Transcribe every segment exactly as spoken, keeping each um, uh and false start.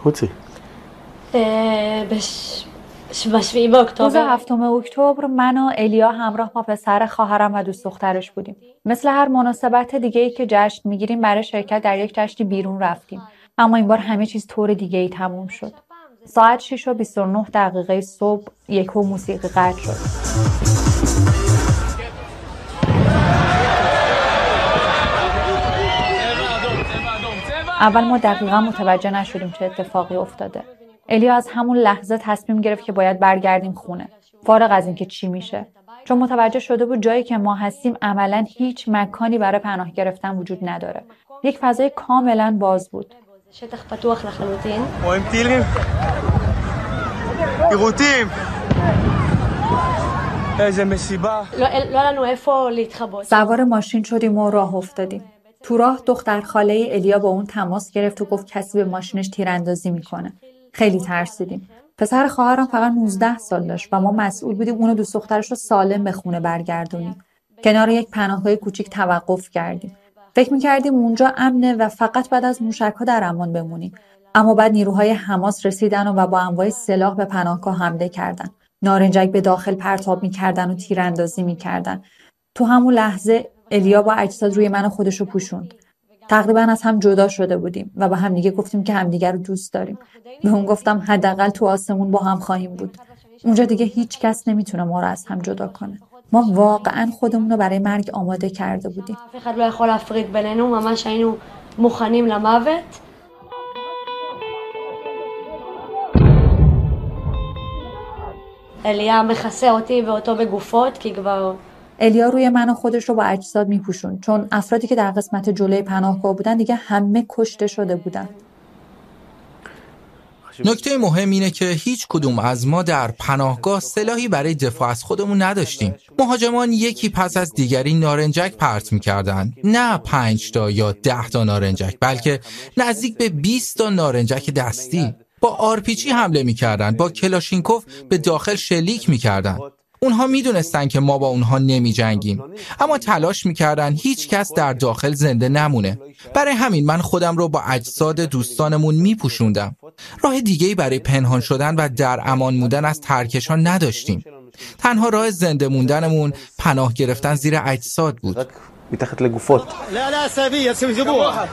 חוצי. روز هفتم اکتبر من و الیا همراه با پسر خواهرم و دوست دخترش بودیم. مثل هر مناسبت دیگه‌ای که جشن میگیریم برای شرکت در یک جشنی بیرون رفتیم. اما این بار همه چیز طور دیگه‌ای تموم شد. ساعت شش و بیست و نه دقیقه صبح یکو موسیقی قطع شد. اول ما دقیقا متوجه نشدیم چه اتفاقی افتاده. الیا از همون لحظه تصمیم گرفت که باید برگردیم خونه، فارغ از اینکه چی میشه. چون متوجه شده بود جایی که ما هستیم عملاً هیچ مکانی برای پناه گرفتن وجود نداره. یک فضای کاملاً باز بود. شطح پتوخ لخلوتین. רואים טילים? יירוטים. איזה מסיבה. לא לנו איפה להתחבא. سوار ماشین شدیم و راه افتادیم. تو راه دختر خاله الیا با اون تماس گرفت و گفت کسی به ماشینش تیراندازی میکنه. خیلی ترسیدیم. پسر خواهرم فقط نوزده سال داشت و ما مسئول بودیم اونو دوست دخترش رو سالم به خونه برگردونیم. کنار یک پناهگاه کوچیک توقف کردیم. فکر می‌کردیم اونجا امنه و فقط بعد از موشک‌ها در امان بمونیم. اما بعد نیروهای حماس رسیدن و با انواع سلاح به پناهگاه حمله کردن. نارنجک به داخل پرتاب می‌کردن و تیراندازی می‌کردن. تو همون لحظه الیا با اجساد روی من و خودش رو پوشوند. تقریبا از هم جدا شده بودیم و با هم دیگه گفتیم که همدیگه رو دوست داریم. به اون گفتم حداقل تو آسمون با هم خواهیم بود. اونجا دیگه هیچ کس نمیتونه ما رو از هم جدا کنه. ما واقعا خودمون رو برای مرگ آماده کرده بودیم. فقط לא יכול להפריד בינינו, ממש היינו מוכנים למוות. אליה מכסה אותי ואותו בגופות כי כבר الیا روی من و خودش رو با اجساد میپوشون چون افرادی که در قسمت جلوی پناهگاه بودن دیگه همه کشته شده بودن. نکته مهم اینه که هیچ کدوم از ما در پناهگاه سلاحی برای دفاع از خودمون نداشتیم. مهاجمان یکی پس از دیگری نارنجک پرت می‌کردن. نه پنج تا یا ده تا نارنجک، بلکه نزدیک به بیست تا نارنجک دستی. با آرپیجی حمله می‌کردن، با کلاشینکوف به داخل شلیک می‌کردن. اونها میدونستن که ما با اونها نمی جنگیم، اما تلاش میکردن هیچ کس در داخل زنده نمونه. برای همین من خودم رو با اجساد دوستانمون میپوشوندم. راه دیگه‌ای برای پنهان شدن و در امان موندن از ترکشان نداشتیم. تنها راه زنده موندنمون پناه گرفتن زیر اجساد بود. מתחת לגופות. لا لا سبيه سبوها.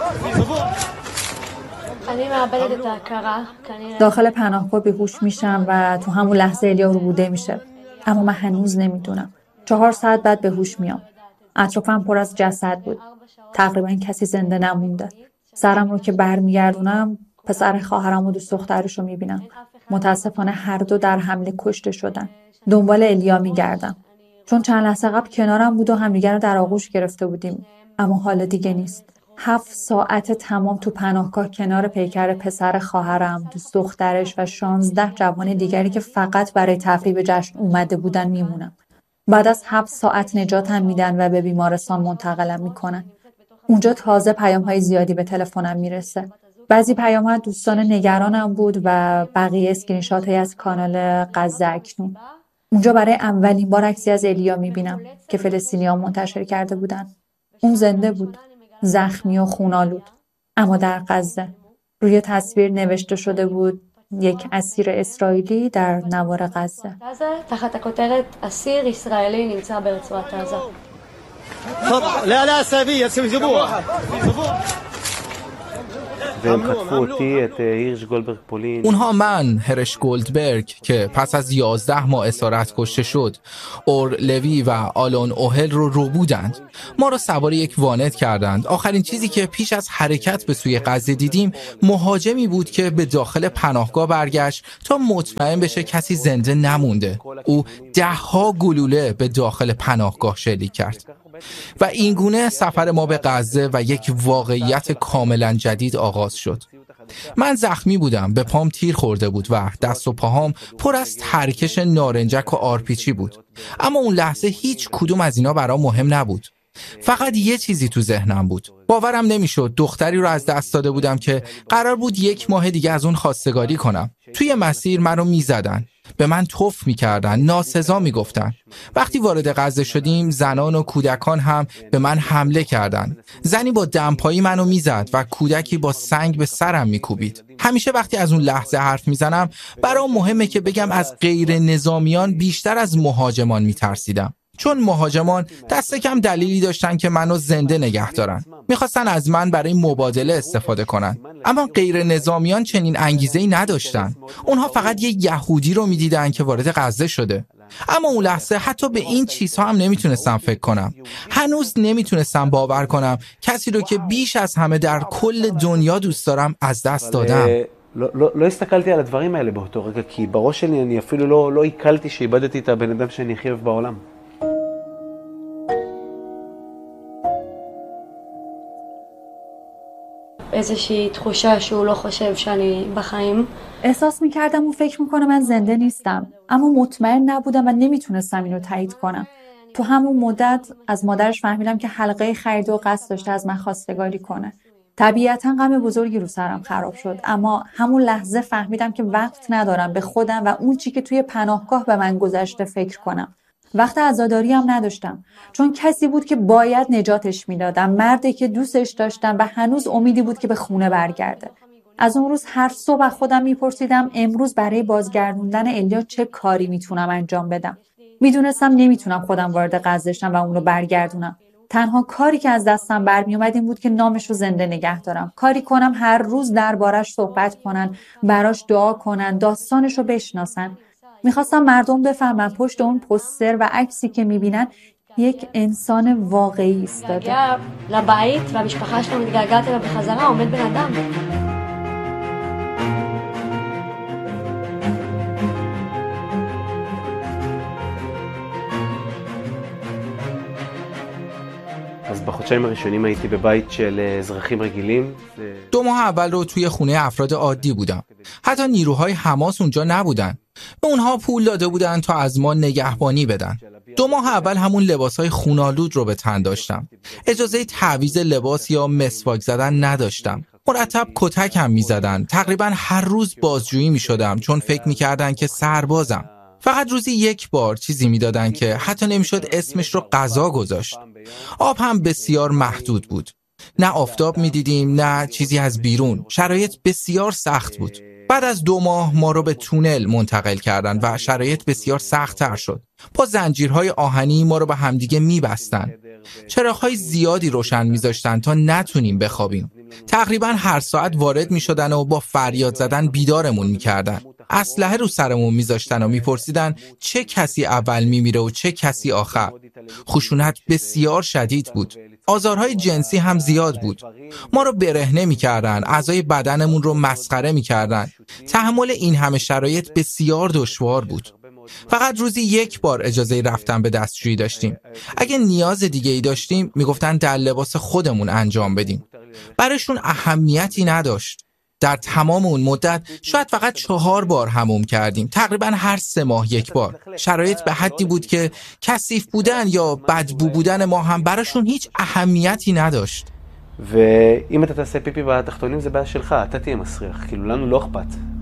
אני מאבדת את ההכרה. داخل پناهگاه بیهوش میشم و تو همون لحظه الیا رو بوده میشه. اما من هنوز نمیدونم. چهار ساعت بعد به هوش میام. اطرافم پر از جسد بود. تقریبا کسی زنده نمونده. سرم رو که برمیگردونم پسر خواهرم و دوست دخترش رو میبینم. متاسفانه هر دو در حمله کشته شدن. دنبال الیا میگردم. چون چند لحظه قبل کنارم بود و همدیگر رو در آغوش گرفته بودیم. اما حالا دیگه نیست. هفت ساعت تمام تو پناهگاه کنار پیکر پسر خواهرم، دوست دخترش و شانزده جوان دیگری که فقط برای تفریح به جشن اومده بودن میمونم. بعد از هفت ساعت نجاتم میدن و به بیمارستان منتقلم میکنن. اونجا تازه پیام‌های زیادی به تلفنم میرسه. بعضی پیام‌ها دوستان نگرانم بود و بقیه اسکرین شات‌هایی از کانال غزه اکنون. اونجا برای اولین بار عکسی از الیا میبینم که فلسطینی‌ها منتشر کرده بودن. اون زنده بود. زخمی و خونالود، اما در غزه. روی تصویر نوشته شده بود یک اسیر اسرائیلی در نوار غزه. تحت הכותרת اسیر اسرائیلی نמצא ברצועת עזה. لا لا سبيه سبوها. והם חטפו אותי את הירש גולדברג פולין. اونها من هرش گولدبرگ که پس از یازده ماه اسارت کشته شد، اور لوی و آلون اوهل رو رو بودند. ما رو سوار یک وانت کردند. آخرین چیزی که پیش از حرکت به سوی غزه دیدیم مهاجمی بود که به داخل پناهگاه برگشت تا مطمئن بشه کسی زنده نمونده. او ده ها گلوله به داخل پناهگاه شلیک کرد. و اینگونه سفر ما به غزه و یک واقعیت کاملا جدید آغاز شد. من زخمی بودم، به پام تیر خورده بود و دست و پاهام پر از ترکش نارنجک و آرپیچی بود. اما اون لحظه هیچ کدوم از اینا برام مهم نبود. فقط یه چیزی تو ذهنم بود. باورم نمیشد دختری رو از دست داده بودم که قرار بود یک ماه دیگه از اون خواستگاری کنم. توی مسیر منو میزدن، به من توف میکردن، ناسزا میگفتن. وقتی وارد غزه شدیم زنان و کودکان هم به من حمله کردن. زنی با دمپایی منو میزد و کودکی با سنگ به سرم میکوبید. همیشه وقتی از اون لحظه حرف میزنم برام مهمه که بگم از غیر نظامیان بیشتر از مهاجمان میترسیدم. چون مهاجمان دست کم دلیلی داشتن که منو زنده نگه دارن. میخواستن از من برای مبادله استفاده کنن. اما غیر نظامیان چنین انگیزه‌ای نداشتن. اونها فقط یه یهودی رو میدیدن که وارد غزه شده. اما اون لحظه حتی به این چیزها هم نمیتونستم فکر کنم. هنوز نمیتونستم باور کنم کسی رو که بیش از همه در کل دنیا دوست دارم از دست دادم. לא הסתכלתי על הדברים האלה באותו רגע, כי בראש שלי אני אפילו לא לא עיכלתי שאיבדתי את הבן אדם שאני הכי אוהב בעולם. איזושהי תחושה שהוא לא חושב שאני בחיים. احساس میکردم و فکر میکنه من زنده نیستم، اما مطمئن نبودم و نمیتونستم اینو تایید کنم. تو همون مدت از مادرش فهمیدم که حلقه خرید و قصد داشته از من خواستگاری کنه. طبیعتاً غم بزرگی رو سرم خراب شد، اما همون لحظه فهمیدم که وقت ندارم به خودم و اون چی که توی پناهگاه به من گذشته فکر کنم. وقت عزاداری هم نداشتم، چون کسی بود که باید نجاتش میدادم، مردی که دوستش داشتم و هنوز امیدی بود که به خونه برگرده. از اون روز هر صبح خودم میپرسیدم امروز برای بازگردوندن الیا چه کاری میتونم انجام بدم. میدونستم نمیتونم خودم وارد غزه شم و اون رو برگردونم. تنها کاری که از دستم برمیومد این بود که نامش رو زنده نگه دارم. کاری کنم هر روز دربارش صحبت کنن، براش دعا کنن، داستانش رو بشناسن. میخواستم مردم بفهمن پشت اون پوستر و عکسی که میبینن یک انسان واقعی ایستاده. לבית והמשפחה שלו מתגעגעת אליו בחזרה, עומד בן אדם. אז בחודשיים הראשונים הייתי בבית של אזרחים רגילים. دو ماه اول رو توی خونه افراد عادی بودم. حتی نیروهای حماس اونجا نبودن. به اونها پول داده بودن تا از ما نگهبانی بدن. دو ماه اول همون لباسای خونالود رو به تن داشتم. اجازه تعویض لباس یا مسواک زدن نداشتم. مرتب کتک هم می‌زدن. تقریبا هر روز بازجویی می‌شدم چون فکر می‌کردن که سربازم. فقط روزی یک بار چیزی میدادن که حتی نمیشد اسمش رو غذا گذاشت. آب هم بسیار محدود بود. نه آفتاب میدیدیم نه چیزی از بیرون. شرایط بسیار سخت بود. بعد از دو ماه ما رو به تونل منتقل کردن و شرایط بسیار سخت‌تر شد. با زنجیرهای آهنی ما رو به همدیگه میبستن. چراغ‌های زیادی روشن میذاشتن تا نتونیم بخوابیم. تقریبا هر ساعت وارد میشدن و با فریاد زدن بیدارمون میکردن. اسلحه رو سرمون میذاشتن و میپرسیدن چه کسی اول میمیره و چه کسی آخر. خشونت بسیار شدید بود. آزارهای جنسی هم زیاد بود. ما رو برهنه میکردن، اعضای بدنمون رو مسخره میکردن. تحمل این همه شرایط بسیار دشوار بود. فقط روزی یک بار اجازه رفتن به دستشویی داشتیم. اگه نیاز دیگه ای داشتیم میگفتن در لباس خودمون انجام بدیم. براشون اهمیتی نداشت. در تمام اون مدت شاید فقط چهار بار حموم کردیم، تقریبا هر سه ماه یک بار. شرایط به حدی بود که کثیف بودن یا بدبو بودن ما هم براشون هیچ اهمیتی نداشت. ואם אתה תעשה פיפי בתחתונים זה בעיה שלך, אתה תהיה מסריח, כאילו לנו לא אכפת.